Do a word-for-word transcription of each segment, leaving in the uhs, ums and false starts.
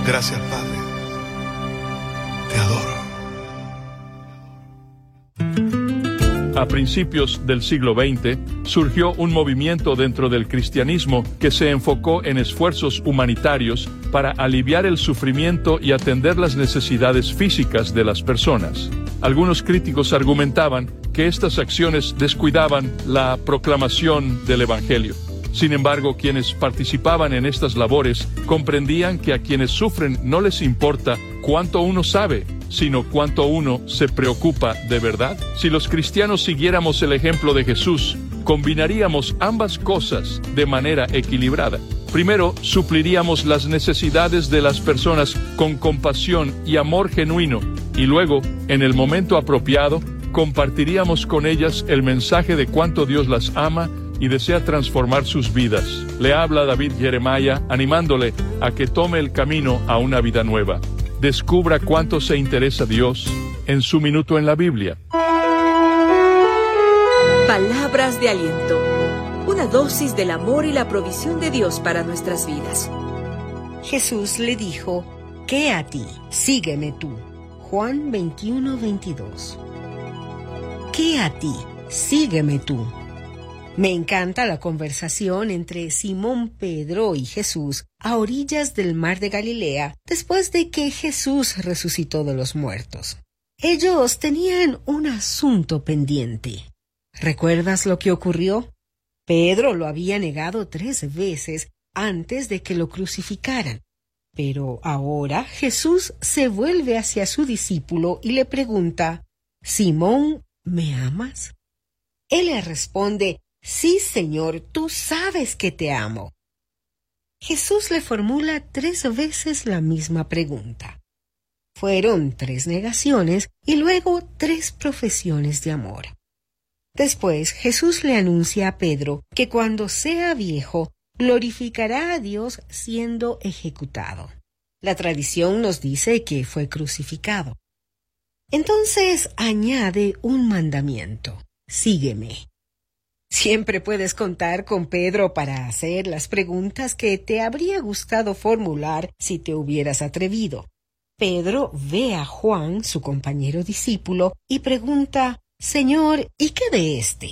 Gracias, Padre. Te adoro. A principios del siglo veinte, surgió un movimiento dentro del cristianismo que se enfocó en esfuerzos humanitarios para aliviar el sufrimiento y atender las necesidades físicas de las personas. Algunos críticos argumentaban que estas acciones descuidaban la proclamación del Evangelio. Sin embargo, quienes participaban en estas labores comprendían que a quienes sufren no les importa cuánto uno sabe, sino cuánto uno se preocupa de verdad. Si los cristianos siguiéramos el ejemplo de Jesús, combinaríamos ambas cosas de manera equilibrada. Primero, supliríamos las necesidades de las personas con compasión y amor genuino, y luego, en el momento apropiado, compartiríamos con ellas el mensaje de cuánto Dios las ama y desea transformar sus vidas. Le habla David Jeremiah, animándole a que tome el camino a una vida nueva. Descubra cuánto se interesa Dios en su minuto en la Biblia. Palabras de aliento. Una dosis del amor y la provisión de Dios para nuestras vidas. Jesús le dijo: ¿qué a ti? Sígueme tú. Juan veintiuno, veintidós. ¿Qué a ti? Sígueme tú. Me encanta la conversación entre Simón Pedro y Jesús a orillas del mar de Galilea después de que Jesús resucitó de los muertos. Ellos tenían un asunto pendiente. ¿Recuerdas lo que ocurrió? Pedro lo había negado tres veces antes de que lo crucificaran. Pero ahora Jesús se vuelve hacia su discípulo y le pregunta: «Simón, ¿me amas?» Él le responde: «Sí, Señor, tú sabes que te amo». Jesús le formula tres veces la misma pregunta. Fueron tres negaciones y luego tres profesiones de amor. Después, Jesús le anuncia a Pedro que cuando sea viejo, glorificará a Dios siendo ejecutado. La tradición nos dice que fue crucificado. Entonces añade un mandamiento: «Sígueme». Siempre puedes contar con Pedro para hacer las preguntas que te habría gustado formular si te hubieras atrevido. Pedro ve a Juan, su compañero discípulo, y pregunta: «Señor, ¿y qué de este?»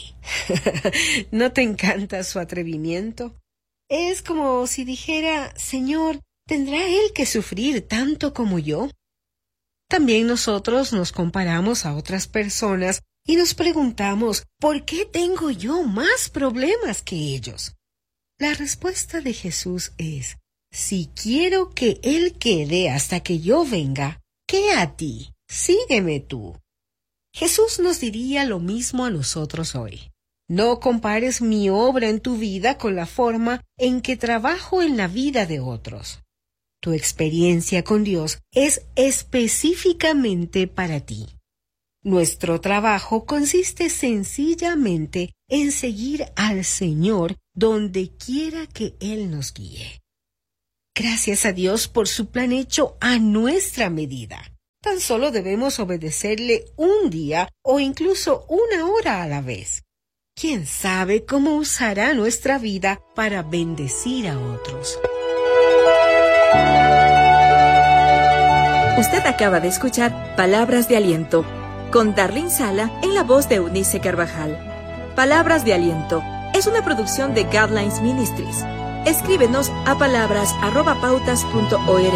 ¿No te encanta su atrevimiento? Es como si dijera: «Señor, ¿tendrá él que sufrir tanto como yo?» También nosotros nos comparamos a otras personas y nos preguntamos: ¿por qué tengo yo más problemas que ellos? La respuesta de Jesús es: si quiero que Él quede hasta que yo venga, ¿qué a ti? Sígueme tú. Jesús nos diría lo mismo a nosotros hoy. No compares mi obra en tu vida con la forma en que trabajo en la vida de otros. Tu experiencia con Dios es específicamente para ti. Nuestro trabajo consiste sencillamente en seguir al Señor donde quiera que Él nos guíe. Gracias a Dios por su plan hecho a nuestra medida. Tan solo debemos obedecerle un día o incluso una hora a la vez. ¿Quién sabe cómo usará nuestra vida para bendecir a otros? Usted acaba de escuchar Palabras de Aliento con Darlene Sala en la voz de Eunice Carvajal. Palabras de Aliento es una producción de Godlines Ministries. Escríbenos a palabras arroba pautas punto org.